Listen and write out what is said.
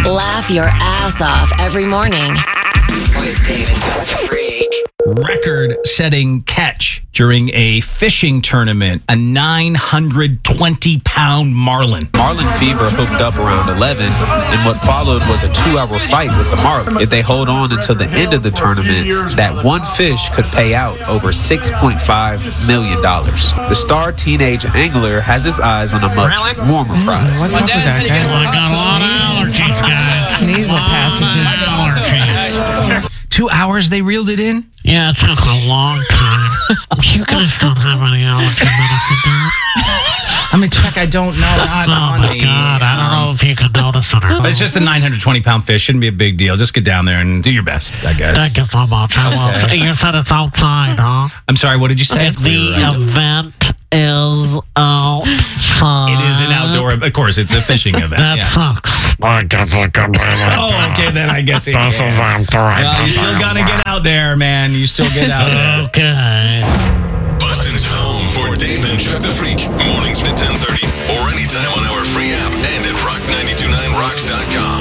Laugh your ass off every morning with David Freak. Record-setting catch during a fishing tournament, a 920-pound marlin. Marlin fever hooked up around 11, and what followed was a 2-hour fight with the marlin. If they hold on until the end of the tournament, that one fish could pay out over $6.5 million. The star teenage angler has his eyes on a much warmer prize. What's up with that guy? I got a lot of allergies, guys. Nasal passages. Allergies. 2 hours they reeled it in? Yeah, it took a long time. You guys don't have any allergy medicine, do you? Let me check. I don't know. Not Oh, on my the, God. I don't know if you can notice it or not. But it's just a 920-pound fish. Shouldn't be a big deal. Just get down there and do your best, I guess. Thank you so much. I will. You said it's outside, huh? I'm sorry, what did you say? The event is outside. It is an outdoor, of course, it's a fishing event. That sucks. I guess I can believe it. Oh, okay, then I guess it This is Well, you still right. gotta get out there, man. You still get out there. Okay.